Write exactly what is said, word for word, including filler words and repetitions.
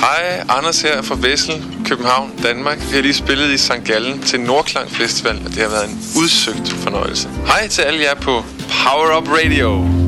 Hej, Anders her fra Vessel, København, Danmark. Vi har lige spillet i Sankt Gallen til Nordklang Festival, og det har været en udsøgt fornøjelse. Hej til alle jer på Power Up Radio.